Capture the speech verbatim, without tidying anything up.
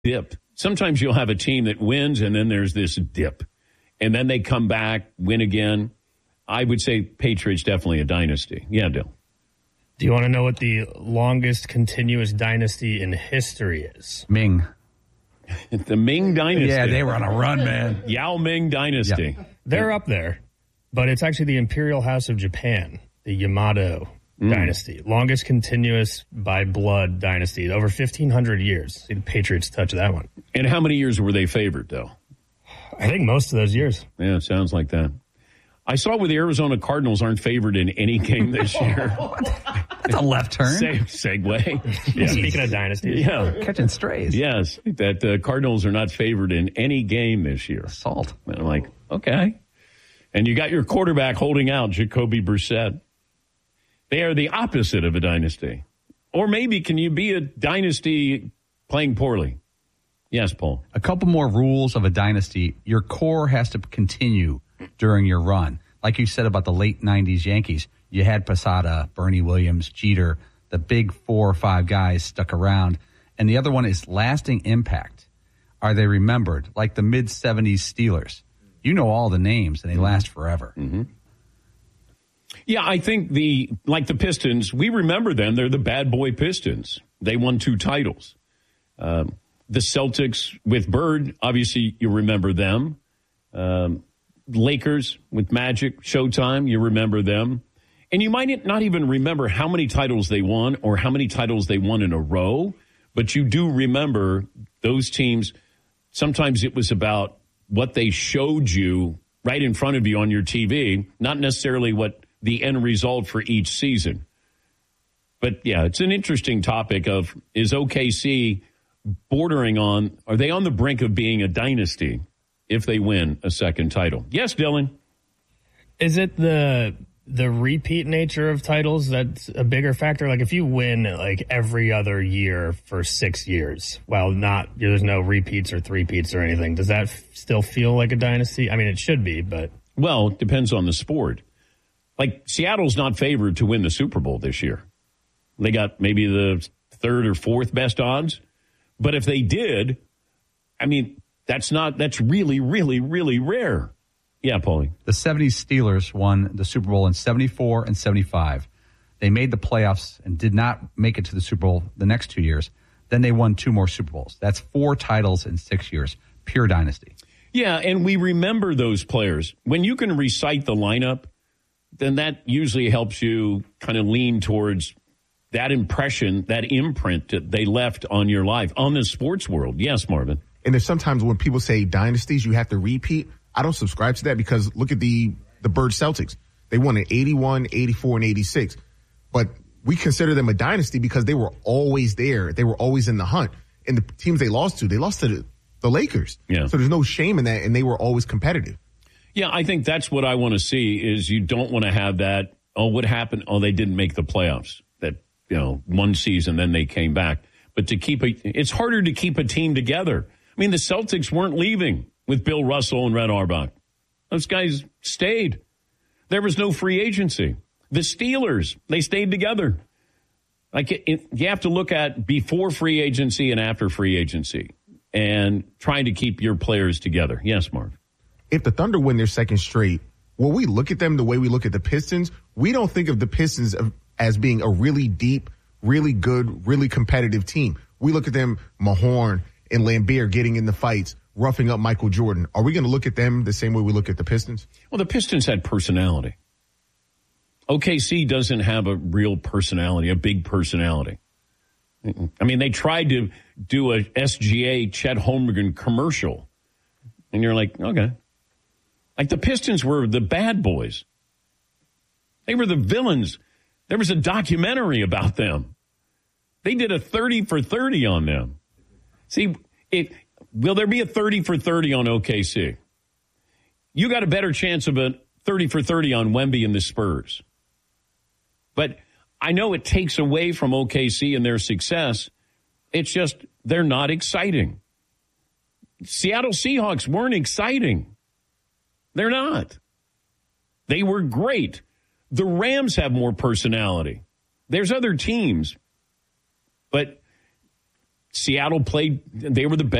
dip. Sometimes you'll have a team that wins, and then there's this dip. And then they come back, win again. I would say Patriots definitely a dynasty. Yeah, Dill. Do you want to know what the longest continuous dynasty in history is? Ming. The Ming Dynasty. Yeah, they were on a run, man. Yao Ming Dynasty. Yeah. They're up there, but it's actually the Imperial House of Japan, the Yamato mm. Dynasty. Longest continuous by blood dynasty, over fifteen hundred years. See the Patriots touch that one. And how many years were they favored, though? I think most of those years. Yeah, it sounds like that. I saw where the Arizona Cardinals aren't favored in any game this year. That's a left turn. Seg- segue. Yeah. Speaking of dynasties. Yeah. Catching strays. Yes, that the uh, Cardinals are not favored in any game this year. Salt. And I'm like, okay. And you got your quarterback holding out, Jacoby Brissett. They are the opposite of a dynasty. Or maybe can you be a dynasty playing poorly? Yes, Paul. A couple more rules of a dynasty. Your core has to continue during your run. Like you said about the late nineties Yankees, you had Posada, Bernie Williams, Jeter, the big four or five guys stuck around. And the other one is lasting impact. Are they remembered? Like the mid-seventies Steelers. You know all the names, and they last forever. Mm-hmm. Yeah, I think the like the Pistons, we remember them. They're the bad boy Pistons. They won two titles. Um, the Celtics with Bird, obviously you remember them. Um, Lakers with Magic, Showtime, you remember them. And you might not even remember how many titles they won or how many titles they won in a row, but you do remember those teams. Sometimes it was about what they showed you right in front of you on your T V, not necessarily what the end result for each season. But, yeah, it's an interesting topic of, is O K C bordering on, are they on the brink of being a dynasty if they win a second title? Yes, Dylan. Is it the the repeat nature of titles that's a bigger factor? Like if you win like every other year for six years, while not there's no repeats or three-peats or anything, does that f- still feel like a dynasty? I mean, it should be, but... Well, it depends on the sport. Like Seattle's not favored to win the Super Bowl this year. They got maybe the third or fourth best odds. But if they did, I mean, that's not, that's really, really, really rare. Yeah, Paulie. The seventies Steelers won the Super Bowl in seventy-four and seventy-five. They made the playoffs and did not make it to the Super Bowl the next two years. Then they won two more Super Bowls. That's four titles in six years. Pure dynasty. Yeah, and we remember those players. When you can recite the lineup, then that usually helps you kind of lean towards that impression, that imprint that they left on your life, on the sports world. Yes, Marvin. And there's sometimes when people say dynasties, you have to repeat. I don't subscribe to that because look at the, the Bird Celtics. They won in eighty-one, eighty-four, and eighty-six. But we consider them a dynasty because they were always there. They were always in the hunt. And the teams they lost to, they lost to the, the Lakers. Yeah. So there's no shame in that, and they were always competitive. Yeah, I think that's what I want to see is you don't want to have that, oh, what happened? Oh, they didn't make the playoffs. That, you know, one season, then they came back. But to keep a, it's harder to keep a team together. I mean, the Celtics weren't leaving with Bill Russell and Red Auerbach. Those guys stayed. There was no free agency. The Steelers, they stayed together. Like it, it, you have to look at before free agency and after free agency and trying to keep your players together. Yes, Marv. If the Thunder win their second straight, when we look at them the way we look at the Pistons, we don't think of the Pistons as being a really deep, really good, really competitive team. We look at them, Mahorn and Lambert getting in the fights, roughing up Michael Jordan. Are we going to look at them the same way we look at the Pistons? Well, the Pistons had personality. O K C doesn't have a real personality, a big personality. I mean, they tried to do a S G A Chet Holmgren commercial, and you're like, okay. Like the Pistons were the bad boys. They were the villains. There was a documentary about them. They did a thirty for thirty on them. See, it, will there be a thirty for thirty on O K C? You got a better chance of a thirty for thirty on Wemby and the Spurs. But I know it takes away from O K C and their success. It's just they're not exciting. Seattle Seahawks weren't exciting. They're not. They were great. The Rams have more personality. There's other teams. But Seattle played, they were the best.